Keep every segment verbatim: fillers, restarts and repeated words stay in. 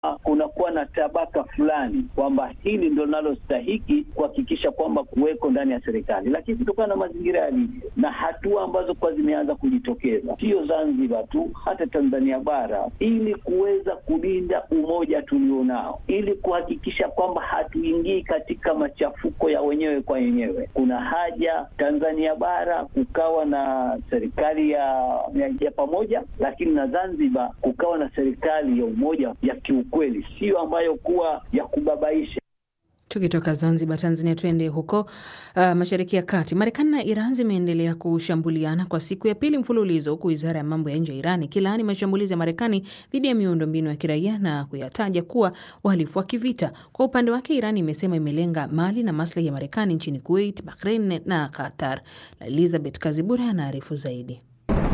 kunakuwa na tabaka fulani kwamba hili ndio linalostahiki kuhakikisha kwamba kuweko ndani ya serikali, lakini kutokana na mazingira yalivyo na hatua ambazo kwa zimeanza kujitokeza, sio Zanzibar tu, hata Tanzania bara, ili kuweza kulinda umoja tulionao, ili kuhakikisha kwamba hatuingii katika machafuko ya wenyewe kwa wenyewe, kuna haja Tanzania bara kukawa na serikali ya, ya, ya pamoja, lakini na Zanzibar kukawa na serikali ya umoja ya kiukweli, sio ambayo kuwa ya kubabaisha. Tukitoka Zanzibar, Tanzania, tuende huko uh, Mashariki ya Kati. Marekani na Iran zimeendelea kushambuliana kwa siku ya pili mfululizo, huku Wizara ya Mambo ya Nje ya Iran ikilaani mashambulizi ya Marekani dhidi ya miundombinu ya kiraia na kuyataja kuwa uhalifu wa kivita. Kwa upande wake, Iran imesema imelenga mali na maslahi ya Marekani nchini Kuwait, Bahrain na Qatar. Elizabeth Kazibura anaarifu zaidi.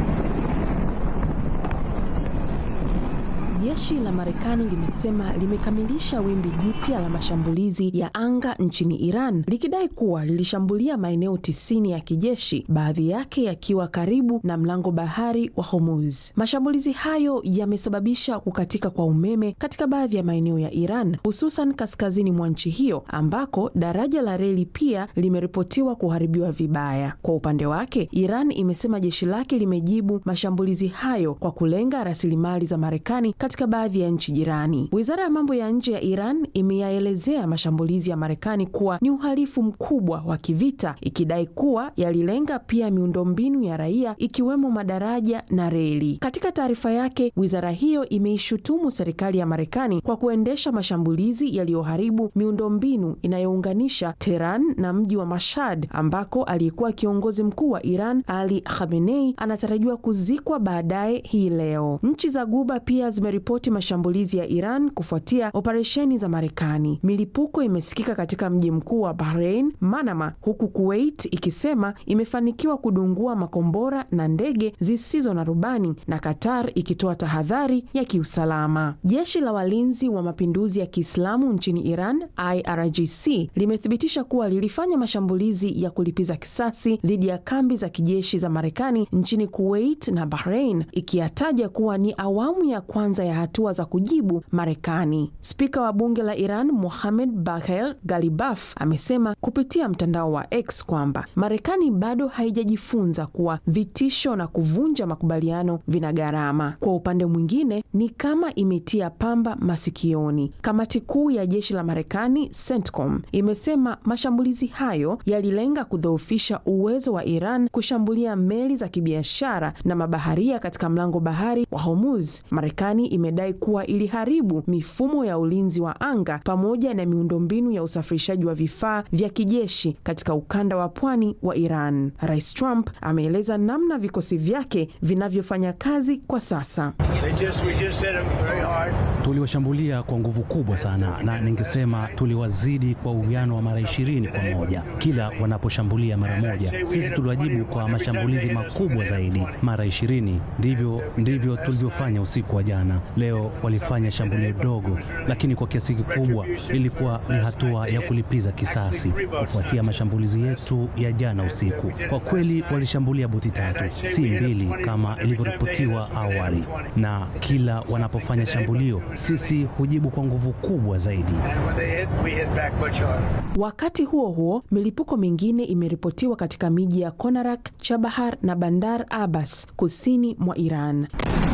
Jeshi la Marekani limesema limekamilisha wimbi jipya la mashambulizi ya anga nchini Iran, likidai kuwa lilishambulia maeneo tisini ya kijeshi, baadhi yake yakiwa karibu na mlango bahari wa Hormuz. Mashambulizi hayo yamesababisha kukatika kwa umeme katika baadhi ya maeneo ya Iran, hususan kaskazini mwa nchi hiyo ambako daraja la reli pia limeripotiwa kuharibiwa vibaya. Kwa upande wake, Iran imesema jeshi lake limejibu mashambulizi hayo kwa kulenga rasilimali za Marekani katika baadhi ya nchi jirani. Wizara ya Mambo ya Nje ya Iran imeyaelezea mashambulizi ya Marekani kuwa ni uhalifu mkubwa wa kivita, ikidai kuwa yalilenga pia miundombinu ya raia ikiwemo madaraja na reli. Katika taarifa yake, wizara hiyo imeishutumu serikali ya Marekani kwa kuendesha mashambulizi yaliyoharibu miundombinu inayounganisha Tehran na mji wa Mashhad ambako aliyekuwa kiongozi mkuu wa Iran Ali Khamenei anatarajiwa kuzikwa baadaye hii leo. Nchi za Ghuba pia zime ripoti mashambulizi ya Iran kufuatia operesheni za Marekani. Milipuko imesikika katika mji mkuu wa Bahrain, Manama, huku Kuwait ikisema imefanikiwa kudungua makombora na ndege zisizo na rubani, na Qatar ikitoa tahadhari ya kiusalama. Jeshi la Walinzi wa Mapinduzi ya Kiislamu nchini Iran, I R G C, limethibitisha kuwa lilifanya mashambulizi ya kulipiza kisasi dhidi ya kambi za kijeshi za Marekani nchini Kuwait na Bahrain, ikiyataja kuwa ni awamu ya kwanza ya hatua za kujibu Marekani. Spika wa bunge la Iran, Mohammad Bagher Ghalibaf, amesema kupitia mtandao wa X kwamba Marekani bado haijajifunza kuwa vitisho na kuvunja makubaliano vina gharama. Kwa upande mwingine, ni kama imetia pamba masikioni. Kamati kuu ya jeshi la Marekani, CENTCOM, imesema mashambulizi hayo yalilenga kudhoofisha uwezo wa Iran kushambulia meli za kibiashara na mabaharia katika mlango bahari wa Hormuz. Marekani imedai kuwa iliharibu mifumo ya ulinzi wa anga pamoja na miundombinu ya usafirishaji wa vifaa vya kijeshi katika ukanda wa pwani wa Iran. Rais Trump ameeleza namna vikosi vyake vinavyofanya kazi kwa sasa. Tuliwashambulia kwa nguvu kubwa sana, na ningesema tuliwazidi kwa uwiano wa mara ishirini kwa moja. Kila wanaposhambulia mara moja, sisi tuliwajibu kwa mashambulizi makubwa zaidi mara ishirini. Ndivyo ndivyo tulivyofanya usiku wa jana. Leo walifanya shambulio dogo, lakini kwa kiasi kikubwa ilikuwa ni hatua ya kulipiza kisasi kufuatia mashambulizi yetu ya jana usiku. Kwa kweli walishambulia boti tatu, si mbili kama ilivyoripotiwa awali, na kila wanapofanya shambulio sisi hujibu kwa nguvu kubwa zaidi. Wakati huo huo, milipuko mingine imeripotiwa katika miji ya Konarak, Chabahar na Bandar Abbas kusini mwa Iran.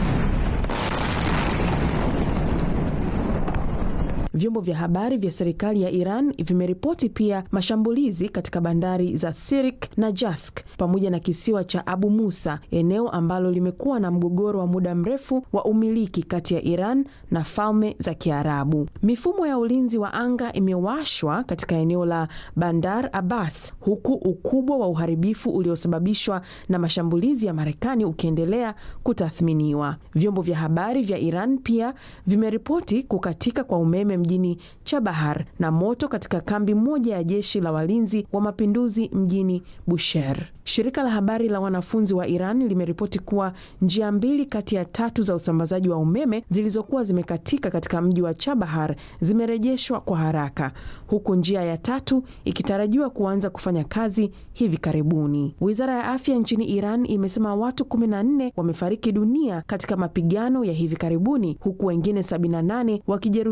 Vyombo vya habari vya serikali ya Iran vimeripoti pia mashambulizi katika bandari za Sirik na Jask pamoja na kisiwa cha Abu Musa, eneo ambalo limekuwa na mgogoro wa muda mrefu wa umiliki kati ya Iran na Falme za Kiarabu. Mifumo ya ulinzi wa anga imewashwa katika eneo la Bandar Abbas, huku ukubwa wa uharibifu uliosababishwa na mashambulizi ya Marekani ukiendelea kutathminiwa. Vyombo vya habari vya Iran pia vimeripoti kukatika kwa umeme mjini Chabahar na moto katika kambi moja ya jeshi la walinzi wa mapinduzi mjini Bushehr. Shirika la habari la wanafunzi wa Iran limeripoti kuwa njia mbili kati ya tatu za usambazaji wa umeme zilizokuwa zimekatika katika mji wa Chabahar zimerejeshwa kwa haraka, huku njia ya tatu ikitarajiwa kuanza kufanya kazi hivi karibuni. Wizara ya afya nchini Iran imesema watu kumi na nne wamefariki dunia katika mapigano ya hivi karibuni, huku wengine sabini na nane wakijeruhiwa